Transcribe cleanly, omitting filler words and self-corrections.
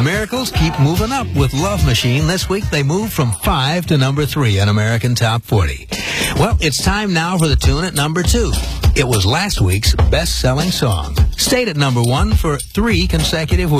The Miracles keep moving up with Love Machine. This week they moved from 5 to number 3 on American Top 40. Well, it's time now for the tune at number 2. It was last week's best-selling song. Stayed at number 1 for 3 consecutive weeks.